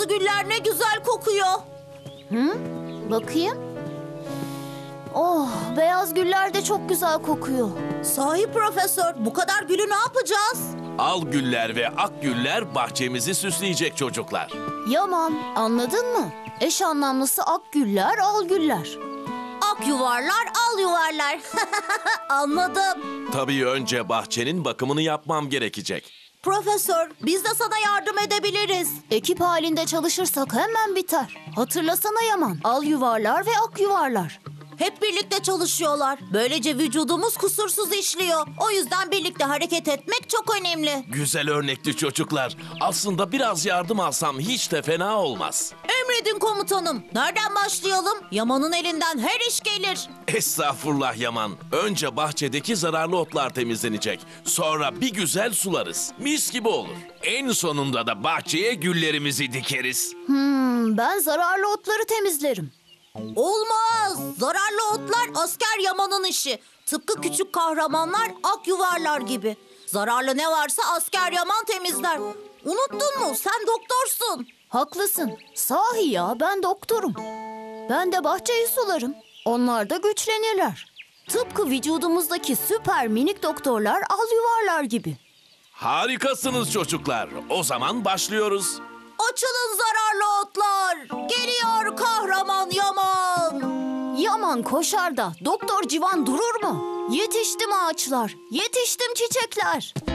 güller ne güzel kokuyor. Bakayım. Oh, beyaz güller de çok güzel kokuyor. Sahi profesör, bu kadar gülü ne yapacağız? Al güller ve ak güller bahçemizi süsleyecek çocuklar. Yaman, anladın mı? Eş anlamlısı ak güller, al güller. Ak yuvarlar, al yuvarlar. Anladım. Tabii önce bahçenin bakımını yapmam gerekecek. Profesör, biz de sana yardım edebiliriz. Ekip halinde çalışırsak hemen biter. Hatırlasana Yaman, al yuvarlar ve ak yuvarlar. Hep birlikte çalışıyorlar. Böylece vücudumuz kusursuz işliyor. O yüzden birlikte hareket etmek çok önemli. Güzel örnekti çocuklar. Aslında biraz yardım alsam hiç de fena olmaz. Emredin komutanım. Nereden başlayalım? Yaman'ın elinden her iş gelir. Estağfurullah Yaman. Önce bahçedeki zararlı otlar temizlenecek. Sonra bir güzel sularız. Mis gibi olur. En sonunda da bahçeye güllerimizi dikeriz. Ben zararlı otları temizlerim. Olmaz. Zararlı otlar asker Yaman'ın işi. Tıpkı küçük kahramanlar ak yuvarlar gibi. Zararlı ne varsa asker Yaman temizler. Unuttun mu? Sen doktorsun. Haklısın. Sahi ya, ben doktorum. Ben de bahçeyi sularım. Onlar da güçlenirler. Tıpkı vücudumuzdaki süper minik doktorlar al yuvarlar gibi. Harikasınız çocuklar. O zaman başlıyoruz. Açılın zararlı otlar. Geliyor kahraman Yaman. Yaman koşar da doktor Civan durur mu? Yetiştim ağaçlar, yetiştim çiçekler.